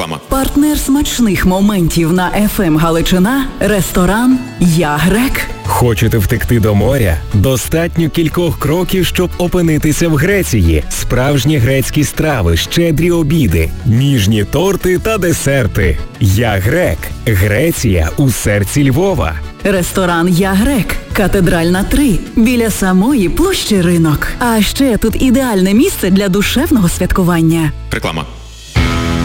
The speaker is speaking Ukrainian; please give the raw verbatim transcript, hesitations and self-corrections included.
Партнер смачних моментів на еф ем Галичина – ресторан «Я Грек». Хочете втекти до моря? Достатньо кількох кроків, щоб опинитися в Греції. Справжні грецькі страви, щедрі обіди, ніжні торти та десерти. «Я Грек» – Греція у серці Львова. Ресторан «Я Грек», Катедральна три, біля самої площі Ринок. А ще тут ідеальне місце для душевного святкування. Реклама.